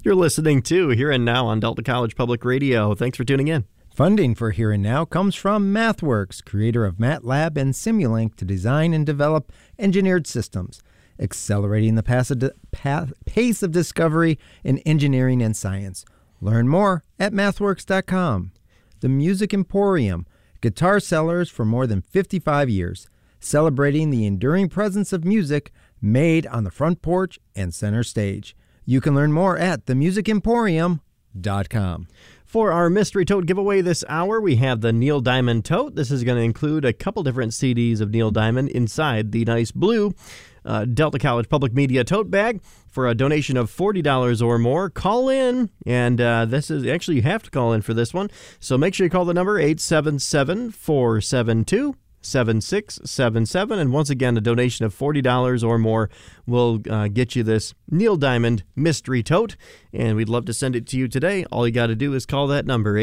You're listening to Here and Now on Delta College Public Radio. Thanks for tuning in. Funding for Here and Now comes from MathWorks, creator of MATLAB and Simulink to design and develop engineered systems, accelerating the pace of discovery in engineering and science. Learn more at mathworks.com. The Music Emporium, guitar sellers for more than 55 years, celebrating the enduring presence of music made on the front porch and center stage. You can learn more at themusicemporium.com. For our Mystery Tote giveaway this hour, we have the Neil Diamond Tote. This is going to include a couple different CDs of Neil Diamond inside the nice blue Delta College Public Media tote bag. For a donation of $40 or more, call in, and this is actually, you have to call in for this one, so make sure you call the number 877-472-7677, and once again, a donation of $40 or more will get you this Neil Diamond Mystery Tote, and we'd love to send it to you today. All you got to do is call that number,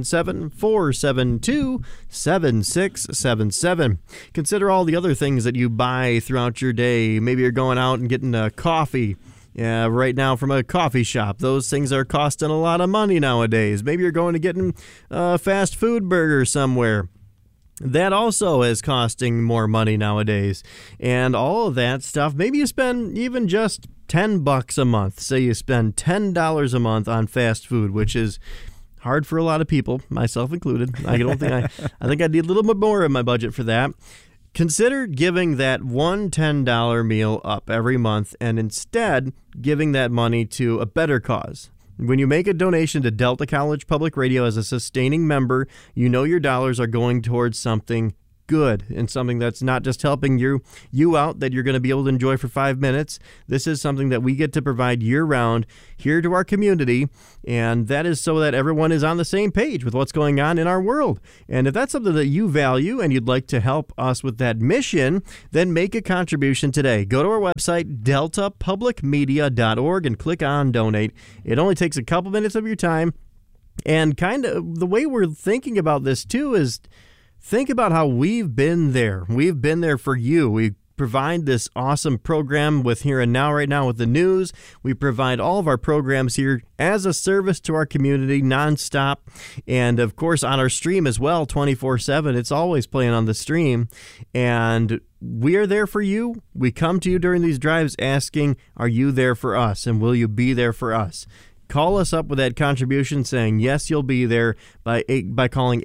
877-472-7677. Consider all the other things that you buy throughout your day. Maybe you're going out and getting a coffee. Yeah, right now from a coffee shop. Those things are costing a lot of money nowadays. Maybe you're going to getting a fast food burger somewhere. That also is costing more money nowadays. And all of that stuff, maybe you spend even just $10 a month. Say you spend $10 a month on fast food, which is hard for a lot of people, myself included. I think I need a little bit more in my budget for that. Consider giving that one $10 meal up every month and instead giving that money to a better cause. When you make a donation to Delta College Public Radio as a sustaining member, you know your dollars are going towards something good and something that's not just helping you out that you're going to be able to enjoy for 5 minutes. This is something that we get to provide year-round here to our community, and that is so that everyone is on the same page with what's going on in our world. And if that's something that you value and you'd like to help us with that mission, then make a contribution today. Go to our website, deltapublicmedia.org, and click on Donate. It only takes a couple minutes of your time, and kind of the way we're thinking about this, too, is think about how we've been there. We've been there for you. We provide this awesome program with Here and Now right now with the news. We provide all of our programs here as a service to our community nonstop. And, of course, on our stream as well, 24/7. It's always playing on the stream. And we are there for you. We come to you during these drives asking, are you there for us? And will you be there for us? Call us up with that contribution saying, yes, you'll be there by calling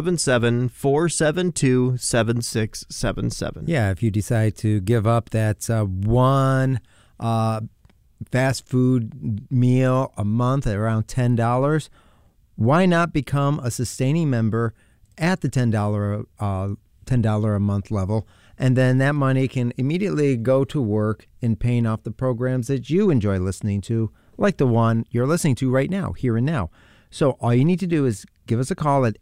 877-472-7677. Yeah, if you decide to give up that one fast food meal a month at around $10, why not become a sustaining member at the $10 a month level? And then that money can immediately go to work in paying off the programs that you enjoy listening to, like the one you're listening to right now, Here and Now. So all you need to do is give us a call at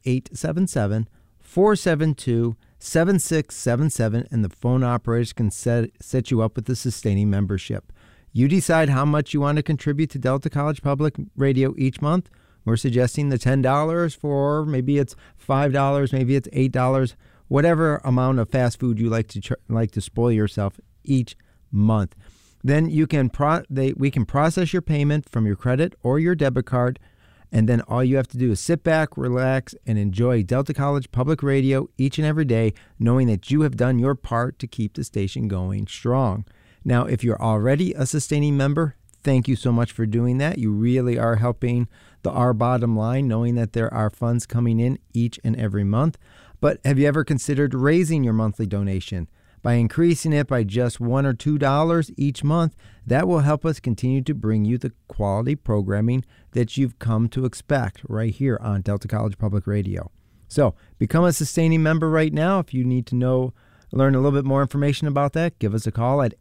877-472-7677, and the phone operators can set you up with a sustaining membership. You decide how much you want to contribute to Delta College Public Radio each month. We're suggesting the $10 for maybe it's $5, maybe it's $8, whatever amount of fast food you like to spoil yourself each month. Then we can process your payment from your credit or your debit card, and then all you have to do is sit back, relax, and enjoy Delta College Public Radio each and every day, knowing that you have done your part to keep the station going strong. Now, if you're already a sustaining member, thank you so much for doing that. You really are helping our bottom line, knowing that there are funds coming in each and every month. But have you ever considered raising your monthly donation? By increasing it by just $1 or $2 each month, that will help us continue to bring you the quality programming that you've come to expect right here on Delta College Public Radio. So become a sustaining member right now. If you need to learn a little bit more information about that, give us a call at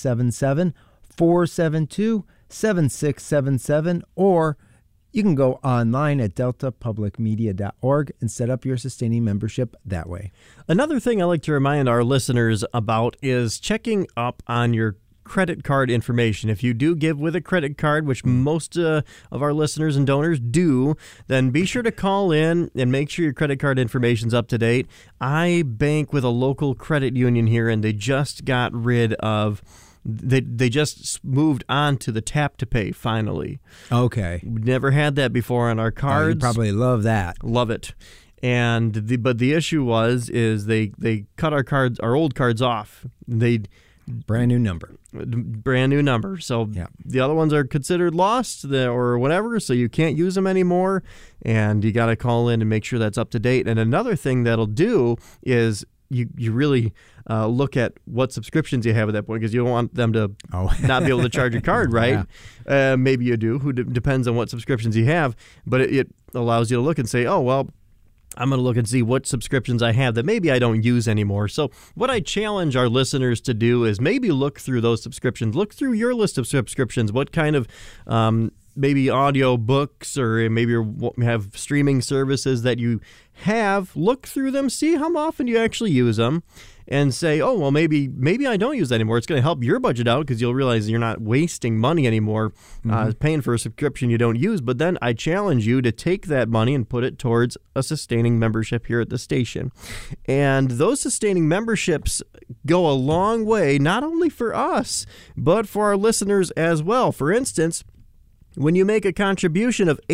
877-472-7677, or you can go online at deltapublicmedia.org and set up your sustaining membership that way. Another thing I like to remind our listeners about is checking up on your credit card information. If you do give with a credit card, which most of our listeners and donors do, then be sure to call in and make sure your credit card information's up to date. I bank with a local credit union here, and they just got rid of they just moved on to the tap to pay finally. Okay. We never had that before on our cards. Oh, you probably love that. Love it. And but the issue is they cut our old cards off. Brand new number. So yeah. The other ones are considered lost or whatever, so you can't use them anymore, and you got to call in and make sure that's up to date. And another thing that'll do is you really look at what subscriptions you have at that point, because you don't want them to not be able to charge your card, right? Yeah. Maybe you do. Depends on what subscriptions you have, but it allows you to look and say, oh, well, I'm going to look and see what subscriptions I have that maybe I don't use anymore. So what I challenge our listeners to do is maybe look through those subscriptions. Look through your list of subscriptions. What kind of maybe audio books or maybe you have streaming services that you have. Look through them. See how often you actually use them. And say, oh, well, maybe I don't use that anymore. It's going to help your budget out because you'll realize you're not wasting money anymore paying for a subscription you don't use. But then I challenge you to take that money and put it towards a sustaining membership here at the station. And those sustaining memberships go a long way, not only for us, but for our listeners as well. For instance, when you make a contribution of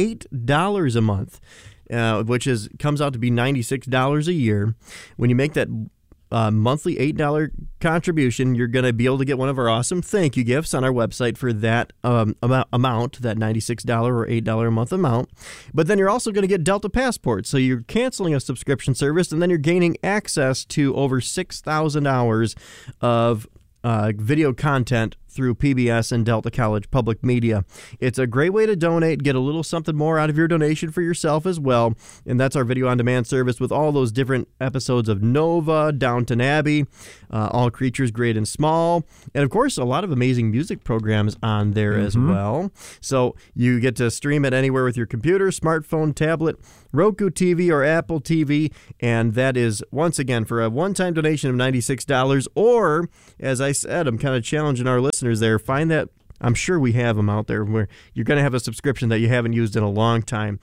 $8 a month, which comes out to be $96 a year, when you make that monthly $8 contribution, you're going to be able to get one of our awesome thank you gifts on our website for that amount, that $96 or $8 a month amount. But then you're also going to get Delta Passports. So you're canceling a subscription service, and then you're gaining access to over 6,000 hours of video content through PBS and Delta College Public Media. It's a great way to donate, get a little something more out of your donation for yourself as well. And that's our video on demand service with all those different episodes of Nova, Downton Abbey, All Creatures Great and Small, and of course a lot of amazing music programs on there as well. So you get to stream it anywhere with your computer, smartphone, tablet, Roku TV, or Apple TV. And that is, once again, for a one-time donation of $96, or, as I said, I'm kind of challenging our listeners there, find that, I'm sure we have them out there, where you're going to have a subscription that you haven't used in a long time.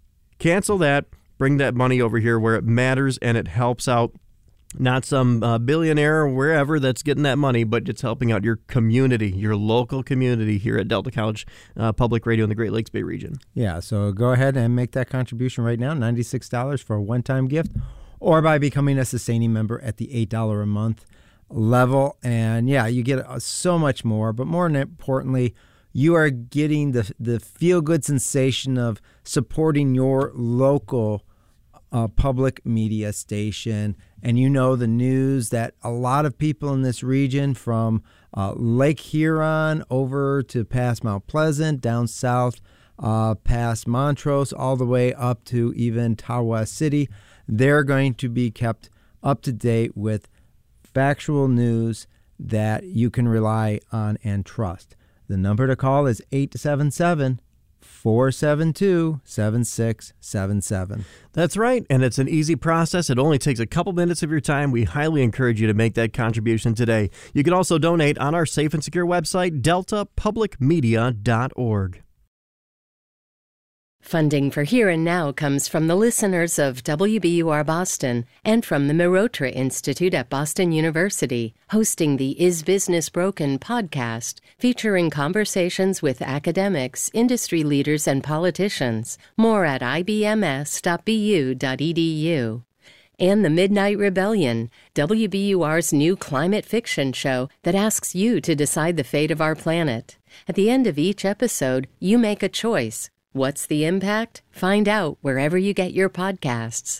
Cancel that, bring that money over here where it matters, and it helps out not some billionaire or wherever that's getting that money, but it's helping out your community, your local community here at Delta College Public Radio in the Great Lakes Bay region. Yeah, so go ahead and make that contribution right now, $96 for a one-time gift, or by becoming a sustaining member at the $8 a month level. And yeah, you get so much more, but more importantly, you are getting the feel-good sensation of supporting your local public media station. And you know the news that a lot of people in this region, from Lake Huron over to past Mount Pleasant, down south past Montrose, all the way up to even Tawas City, they're going to be kept up to date with factual news that you can rely on and trust. The number to call is 877-472-7677. That's right, and it's an easy process. It only takes a couple minutes of your time. We highly encourage you to make that contribution today. You can also donate on our safe and secure website, deltapublicmedia.org. Funding for Here and Now comes from the listeners of WBUR Boston and from the Mirotra Institute at Boston University, hosting the Is Business Broken podcast, featuring conversations with academics, industry leaders, and politicians. More at ibms.bu.edu. And The Midnight Rebellion, WBUR's new climate fiction show that asks you to decide the fate of our planet. At the end of each episode, you make a choice. What's the impact? Find out wherever you get your podcasts.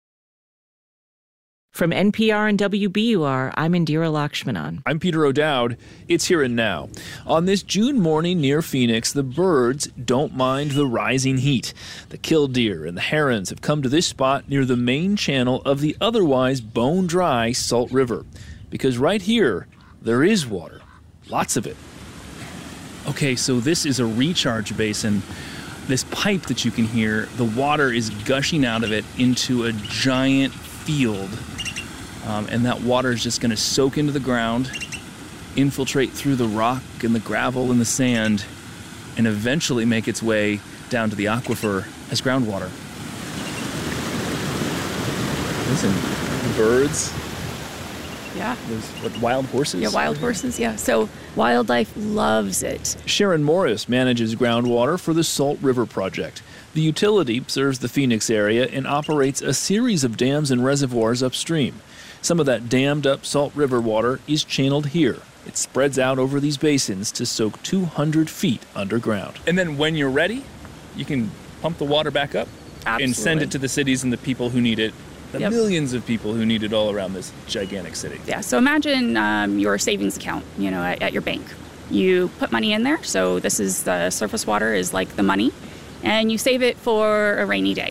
From NPR and WBUR, I'm Indira Lakshmanan. I'm Peter O'Dowd. It's Here and Now. On this June morning near Phoenix, the birds don't mind the rising heat. The killdeer and the herons have come to this spot near the main channel of the otherwise bone-dry Salt River. Because right here, there is water. Lots of it. Okay, so this is a recharge basin. This pipe that you can hear, the water is gushing out of it into a giant field. And that water is just going to soak into the ground, infiltrate through the rock and the gravel and the sand, and eventually make its way down to the aquifer as groundwater. Listen, the birds, Yeah. Those wild horses? Yeah, wild horses, yeah. So wildlife loves it. Sharon Morris manages groundwater for the Salt River Project. The utility serves the Phoenix area and operates a series of dams and reservoirs upstream. Some of that dammed-up Salt River water is channeled here. It spreads out over these basins to soak 200 feet underground. And then when you're ready, you can pump the water back up and send it to the cities and the people who need it, the millions of people who need it all around this gigantic city. Yeah, so imagine your savings account, at your bank. You put money in there, so this is the surface water is like the money, and you save it for a rainy day.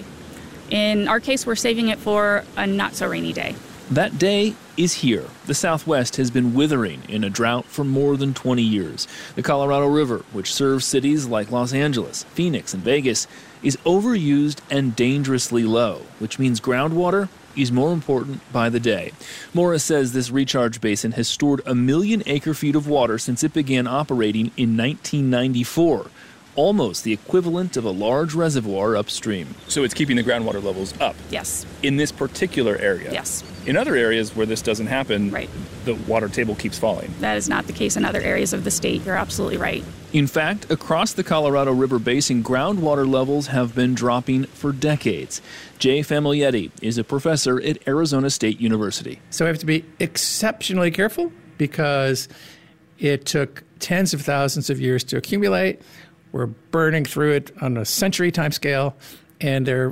In our case, we're saving it for a not-so-rainy day. That day is here. The Southwest has been withering in a drought for more than 20 years. The Colorado River, which serves cities like Los Angeles, Phoenix, and Vegas, is overused and dangerously low, which means groundwater is more important by the day. Morris says this recharge basin has stored 1 million acre-feet of water since it began operating in 1994. Almost the equivalent of a large reservoir upstream. So it's keeping the groundwater levels up? Yes. In this particular area? Yes. In other areas where this doesn't happen, the water table keeps falling. That is not the case in other areas of the state. You're absolutely right. In fact, across the Colorado River Basin, groundwater levels have been dropping for decades. Jay Famiglietti is a professor at Arizona State University. So we have to be exceptionally careful because it took tens of thousands of years to accumulate. We're burning through it on a century time scale, and there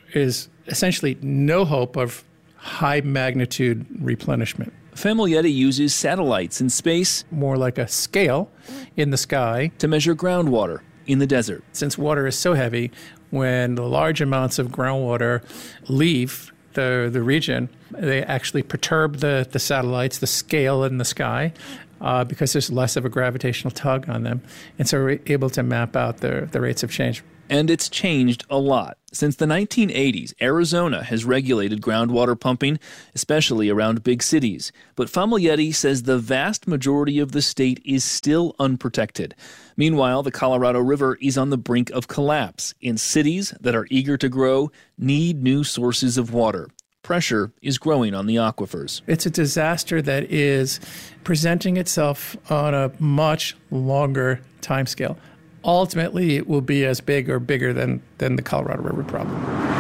is essentially no hope of high magnitude replenishment. Famiglietti uses satellites in space, more like a scale in the sky, to measure groundwater in the desert. Since water is so heavy, when the large amounts of groundwater leave the region, they actually perturb the satellites, the scale in the sky, because there's less of a gravitational tug on them. And so we're able to map out the rates of change. And it's changed a lot. Since the 1980s, Arizona has regulated groundwater pumping, especially around big cities. But Famiglietti says the vast majority of the state is still unprotected. Meanwhile, the Colorado River is on the brink of collapse, and cities that are eager to grow need new sources of water. Pressure is growing on the aquifers. It's a disaster that is presenting itself on a much longer timescale. Ultimately, it will be as big or bigger than the Colorado River problem.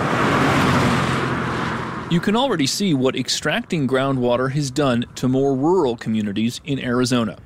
You can already see what extracting groundwater has done to more rural communities in Arizona.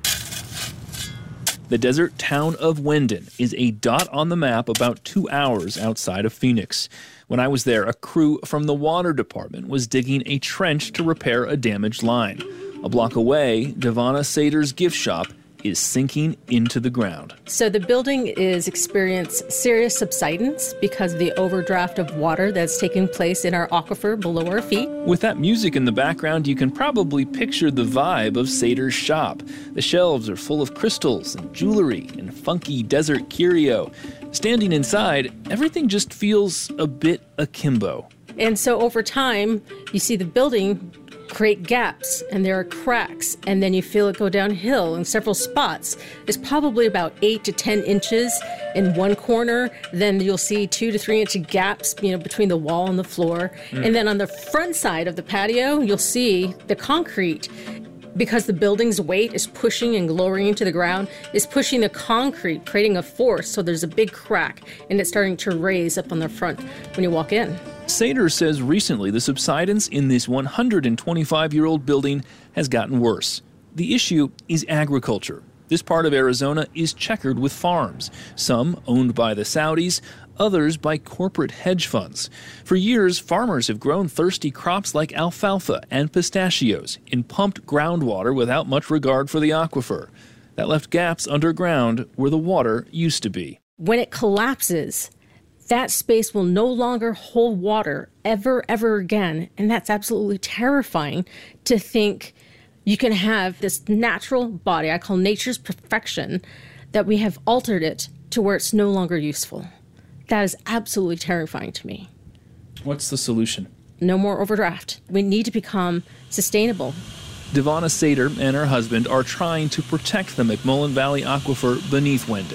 The desert town of Wendon is a dot on the map about 2 hours outside of Phoenix. When I was there, a crew from the water department was digging a trench to repair a damaged line. A block away, Devonna Sater's gift shop is sinking into the ground. So the building is experiencing serious subsidence because of the overdraft of water that's taking place in our aquifer below our feet. With that music in the background, you can probably picture the vibe of Sater's shop. The shelves are full of crystals and jewelry and funky desert curio. Standing inside, everything just feels a bit akimbo. And so over time, you see the building create gaps, and there are cracks, and then you feel it go downhill in several spots. It's probably about 8 to 10 inches in one corner. Then you'll see 2 to 3 inch gaps, between the wall and the floor. And then on the front side of the patio, you'll see the concrete, because the building's weight is pushing and lowering into the ground, is pushing the concrete, creating a force. So there's a big crack, and it's starting to raise up on the front when you walk in. Sater says recently the subsidence in this 125-year-old building has gotten worse. The issue is agriculture. This part of Arizona is checkered with farms, some owned by the Saudis, others by corporate hedge funds. For years, farmers have grown thirsty crops like alfalfa and pistachios and pumped groundwater without much regard for the aquifer. That left gaps underground where the water used to be. When it collapses, that space will no longer hold water ever again. And that's absolutely terrifying to think you can have this natural body, I call nature's perfection, that we have altered it to where it's no longer useful. That is absolutely terrifying to me. What's the solution? No more overdraft. We need to become sustainable. Devonna Sater and her husband are trying to protect the McMullen Valley aquifer beneath Wendon.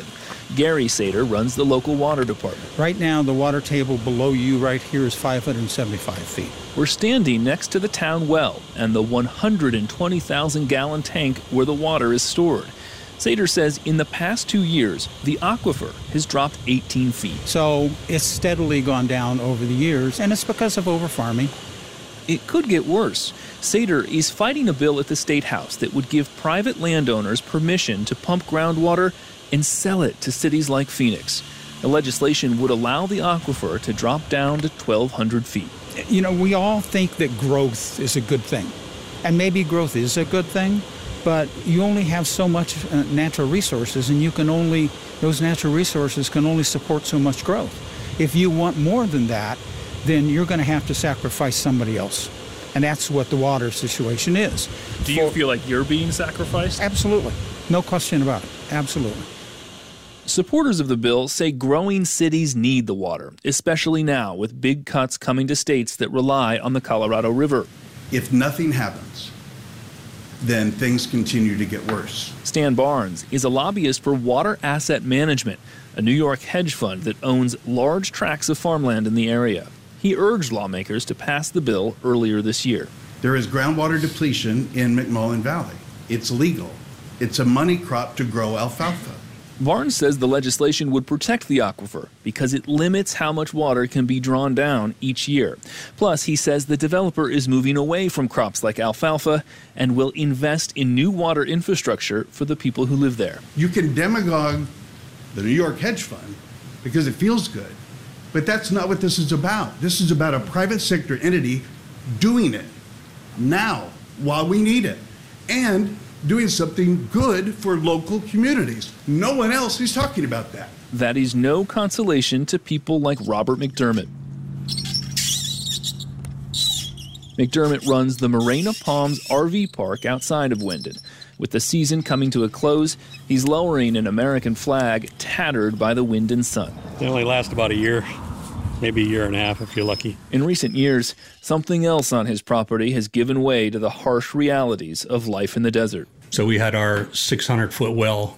Gary Sater runs the local water department. Right now, the water table below you right here is 575 feet. We're standing next to the town well and the 120,000-gallon tank where the water is stored. Sater says in the past 2 years, the aquifer has dropped 18 feet. So it's steadily gone down over the years, and it's because of overfarming. It could get worse. Sater is fighting a bill at the State House that would give private landowners permission to pump groundwater and sell it to cities like Phoenix. The legislation would allow the aquifer to drop down to 1,200 feet. You know, we all think that growth is a good thing. And maybe growth is a good thing, but you only have so much natural resources, and those natural resources can only support so much growth. If you want more than that, then you're going to have to sacrifice somebody else. And that's what the water situation is. Do you feel like you're being sacrificed? Absolutely. No question about it. Absolutely. Supporters of the bill say growing cities need the water, especially now with big cuts coming to states that rely on the Colorado River. If nothing happens, then things continue to get worse. Stan Barnes is a lobbyist for Water Asset Management, a New York hedge fund that owns large tracts of farmland in the area. He urged lawmakers to pass the bill earlier this year. There is groundwater depletion in McMullen Valley. It's legal. It's a money crop to grow alfalfa. Barnes says the legislation would protect the aquifer because it limits how much water can be drawn down each year. Plus, he says the developer is moving away from crops like alfalfa and will invest in new water infrastructure for the people who live there. You can demagogue the New York hedge fund because it feels good, but that's not what this is about. This is about a private sector entity doing it now while we need it and doing something good for local communities. No one else is talking about that. That is no consolation to people like Robert McDermott. McDermott runs the Morena Palms RV park outside of Wyndon. With the season coming to a close, he's lowering an American flag tattered by the wind and sun. They only last about a year, maybe a year and a half if you're lucky. In recent years, something else on his property has given way to the harsh realities of life in the desert. So we had our 600-foot well